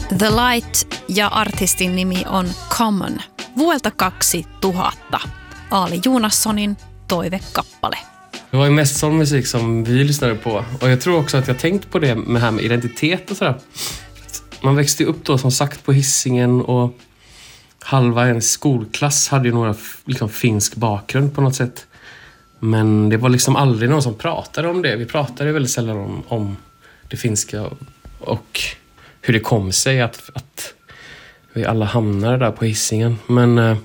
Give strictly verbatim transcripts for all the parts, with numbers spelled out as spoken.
The Light ja artistin nimi on Common. Vuodelta kaksituhatta. Ali Jonassonin toivekappale. Det var ju mest sån musik som vi lyssnade på. Och jag tror också att jag tänkt på det med här med identitet och sådär. Man växte upp då som sagt på Hisingen och halva en skolklass hade ju några liksom finsk bakgrund på något sätt. Men det var liksom aldrig någon som pratade om det. Vi pratade väldigt sällan om, om det finska och hur det kom sig att, att vi alla hamnade där på Hisingen. Men uh,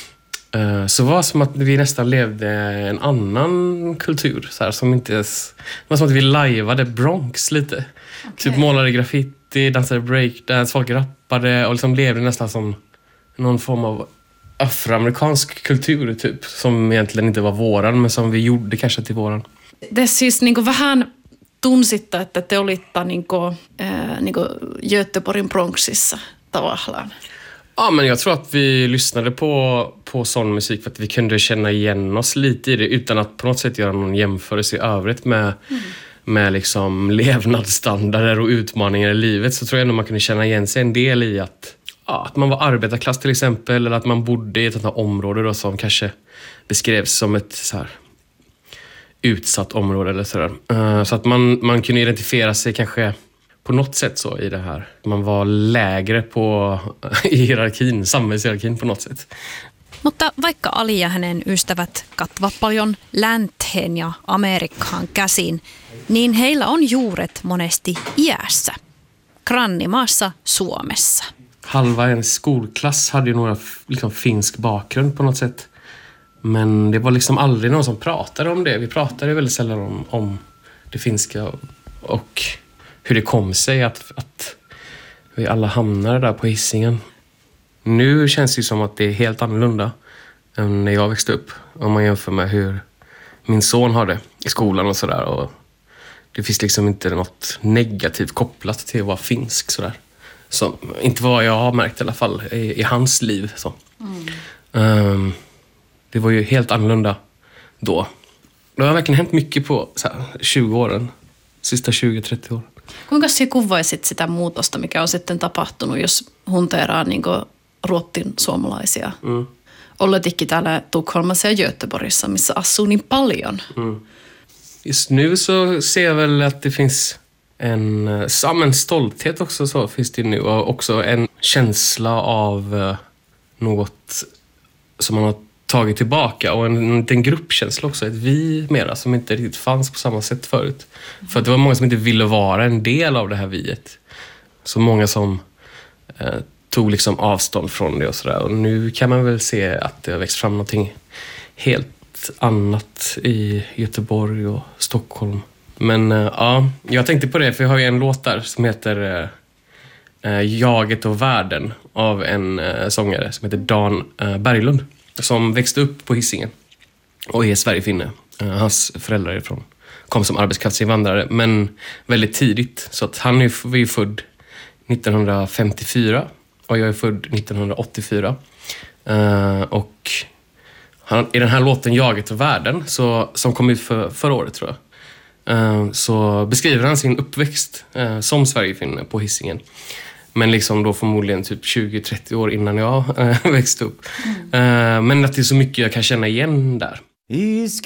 uh, så var det som att vi nästan levde en annan kultur. Så här, som inte ens, det var som att vi lajvade Bronx lite. Okay. Typ målade graffiti, dansade breakdance, folk rappade och liksom levde nästan som någon form av afroamerikansk kultur typ. Som egentligen inte var våran, men som vi gjorde kanske till våran. Det är siis niinku vähän tunsitta, että te olitte niinku, äh, niinku Göteborgin Bronxissa tavallaan. Ja, men jag tror att vi lyssnade på, på sån musik för att vi kunde känna igen oss lite i det utan att på något sätt göra någon jämförelse i övrigt med, mm. med liksom levnadsstandarder och utmaningar i livet. Så tror jag ändå man kunde känna igen sig en del i att, ja, att man var arbetarklass till exempel, eller att man bodde i ett sånt här område då, som kanske beskrevs som ett så här utsatt område eller sådär. Uh, så att man, man kunde identifiera sig kanske på något sätt så i det här. Man var lägre på i hierarkin, samhällshierarkin på något sätt. Mutta vaikka Ali ja hänen ystävät kattavat paljon länteen ja Amerikkaan käsin, niin heillä on juuret monesti iässä. Grannimaassa Suomessa. Halva en skolklass hade ju några liksom finsk bakgrund på något sätt. Men det var liksom aldrig någon som pratade om det. Vi pratade väldigt sällan om, om det finska och, och hur det kom sig att, att vi alla hamnade där på Hisingen. Nu känns det som att det är helt annorlunda än när jag växte upp. Om man jämför med hur min son har det i skolan och sådär. Och det finns liksom inte något negativt kopplat till att vara finsk sådär. Så, inte vad jag har märkt i alla fall i, i hans liv. Så. Mm. Um, det var ju helt annorlunda då. Det har verkligen hänt mycket på så här, tjugo åren. Sista tjugo trettio år. Kuinka sinä kuvaisit sitä muutosta, mikä on sitten tapahtunut, jos hunteeraa niin ruottin suomalaisia? Mm. Oletitkin täällä Tukholmassa ja Göteborgissa, missä asuu niin paljon. Mm. Just nu så ser jag väl att det finns en, en stolthet också, så finns det nu. Och också en känsla av något som man har tagit tillbaka. Och en, en gruppkänsla också. Ett vi mera som inte riktigt fanns på samma sätt förut. Mm. För att det var många som inte ville vara en del av det här viet. Så många som eh, tog liksom avstånd från det och sådär. Och nu kan man väl se att det har växt fram någonting helt annat i Göteborg och Stockholm. Men äh, ja, jag tänkte på det för jag har ju en låt där som heter äh, Jaget och världen av en äh, sångare som heter Dan äh, Berglund som växte upp på Hisingen och är Sverigefinne. Äh, hans föräldrar är från, kom som arbetskraftsinvandrare men väldigt tidigt. Så att han är, var ju född nittonhundrafemtiofyra och jag är född nittonhundraåttiofyra. Äh, och han, i den här låten Jaget och världen så, som kom ut för, förra året tror jag. Så beskriver han sin uppväxt eh, som Sverigefinne på Hisingen. Men liksom då förmodligen typ tjugo trettio år innan jag eh, växte upp. Mm. Eh, men att det är så mycket jag kan känna igen där. I